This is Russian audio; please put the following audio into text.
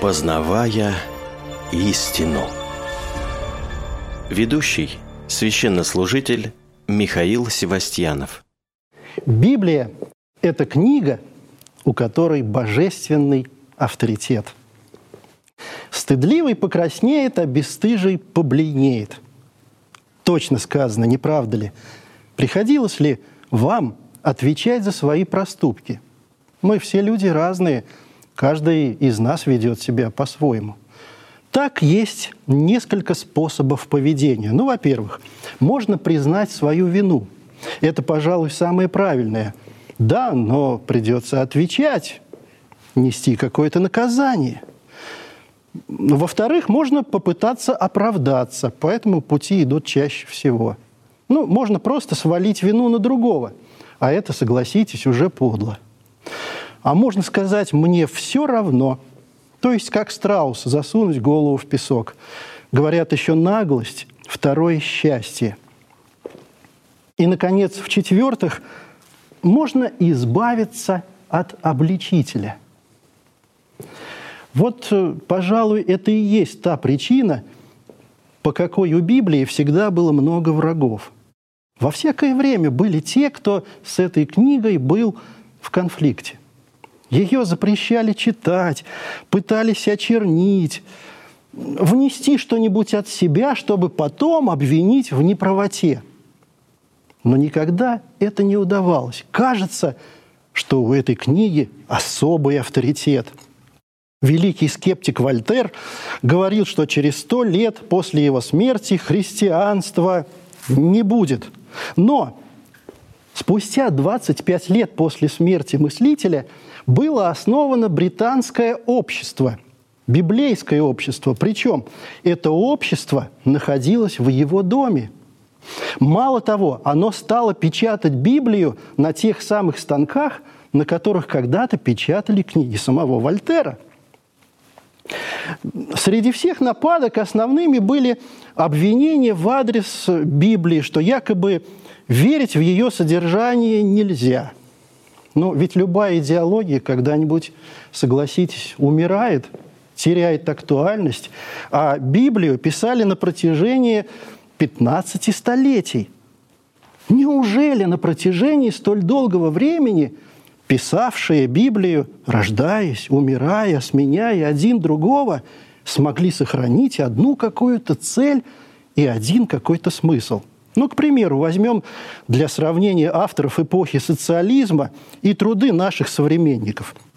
Познавая истину. Ведущий, священнослужитель Михаил Севастьянов. Библия – это книга, у которой божественный авторитет. Стыдливый покраснеет, а бесстыжий побледнеет. Точно сказано, не правда ли? Приходилось ли вам отвечать за свои проступки? Мы все люди разные, каждый из нас ведет себя по-своему. Так есть несколько способов поведения. Во-первых, можно признать свою вину. Это, пожалуй, самое правильное. Да, но придется отвечать, нести какое-то наказание. Во-вторых, можно попытаться оправдаться. По этому пути идут чаще всего. Можно просто свалить вину на другого. А это, согласитесь, уже подло. А можно сказать «мне все равно». То есть, как страус, засунуть голову в песок. Говорят, еще наглость – второе счастье. И, наконец, в-четвертых, можно избавиться от обличителя. Пожалуй, это и есть та причина, по какой у Библии всегда было много врагов. Во всякое время были те, кто с этой книгой был в конфликте. Ее запрещали читать, пытались очернить, внести что-нибудь от себя, чтобы потом обвинить в неправоте. Но никогда это не удавалось. Кажется, что у этой книги особый авторитет. Великий скептик Вольтер говорил, что через 100 лет после его смерти христианства не будет. Но спустя 25 лет после смерти мыслителя было основано британское общество, библейское общество. Причем это общество находилось в его доме. Мало того, оно стало печатать Библию на тех самых станках, на которых когда-то печатали книги самого Вольтера. Среди всех нападок основными были обвинения в адрес Библии, что якобы верить в ее содержание нельзя. Ведь любая идеология когда-нибудь, согласитесь, умирает, теряет актуальность. А Библию писали на протяжении 15 столетий. Неужели на протяжении столь долгого времени писавшие Библию, рождаясь, умирая, сменяя один другого, смогли сохранить одну какую-то цель и один какой-то смысл? К примеру, возьмем для сравнения авторов эпохи социализма и труды наших современников.